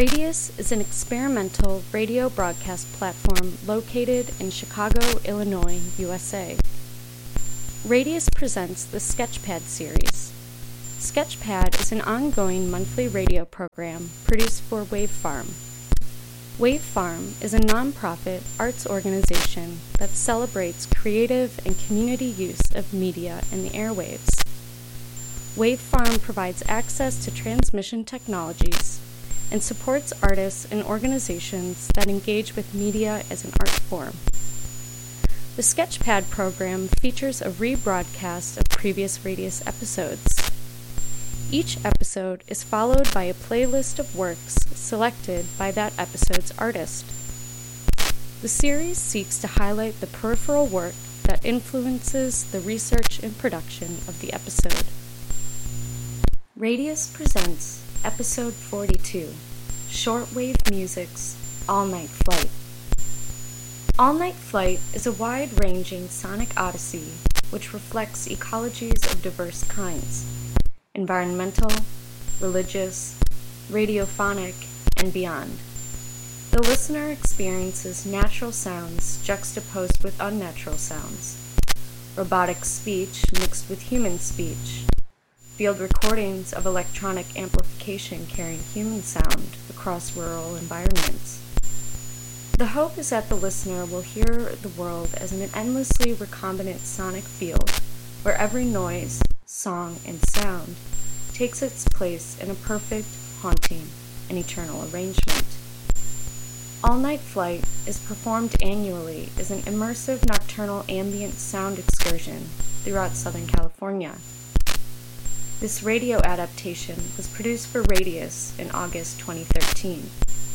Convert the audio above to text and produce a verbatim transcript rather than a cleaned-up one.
Radius is an experimental radio broadcast platform located in Chicago, Illinois, U S A. Radius presents the Sketchpad series. Sketchpad is an ongoing monthly radio program produced for Wave Farm. Wave Farm is a nonprofit arts organization that celebrates creative and community use of media in the airwaves. Wave Farm provides access to transmission technologies and supports artists and organizations that engage with media as an art form. The Sketchpad program features a rebroadcast of previous Radius episodes. Each episode is followed by a playlist of works selected by that episode's artist. The series seeks to highlight the peripheral work that influences the research and production of the episode. Radius presents Episode forty-two, Shortwave Music's All-Night Flight. All-Night Flight is a wide-ranging sonic odyssey which reflects ecologies of diverse kinds: environmental, religious, radiophonic, and beyond. The listener experiences natural sounds juxtaposed with unnatural sounds, robotic speech mixed with human speech, field recordings of electronic amplification carrying human sound across rural environments. The hope is that the listener will hear the world as an endlessly recombinant sonic field where every noise, song, and sound takes its place in a perfect, haunting, and eternal arrangement. All-Night Flight is performed annually as an immersive nocturnal ambient sound excursion throughout Southern California. This radio adaptation was produced for Radius in August twenty thirteen.